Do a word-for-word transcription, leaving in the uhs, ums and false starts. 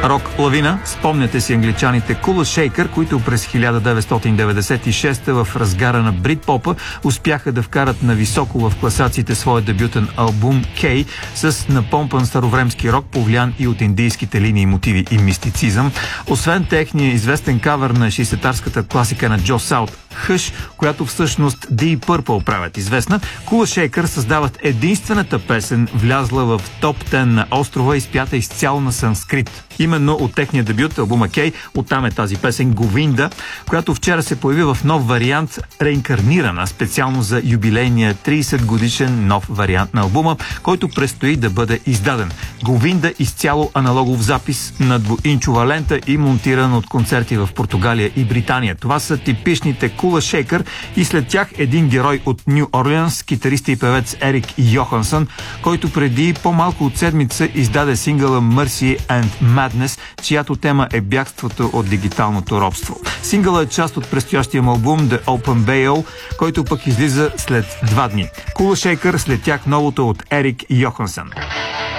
Рок лавина. Спомняте си англичаните Kula Shaker, които през хиляда деветстотин деветдесет и шеста в разгара на брит-попа успяха да вкарат на високо в класациите своя дебютен албум K с напомпан старовремски рок, повлиян и от индийските линии, мотиви и мистицизъм. Освен техния известен кавър на шейсетарската класика на Джо Саут Hush, която всъщност Deep Purple правят известна, Kula Shaker създават единствената песен, влязла в топ десет на острова, изпята изцяло на санскрит. Именно от техния дебют, албума Кей, оттам е тази песен Говинда, която вчера се появи в нов вариант, реинкарнирана специално за юбилейния тридесет годишен нов вариант на албума, който предстои да бъде издаден. Говинда изцяло аналогов запис на двуинчова лента и монтиран от концерти в Португалия и Британия. Това са типичните Kula Shaker и след тях един герой от Ню Орлеанс, китарист и певец Ерик Йохансън, който преди по-малко от седмица издаде сингъла Mercy and Madness, чиято тема е бягството от дигиталното робство. Сингъла е част от предстоящия му албум The Open Bail, който пък излиза след два дни. Kula Shaker, след тях новото от Ерик Йохансън.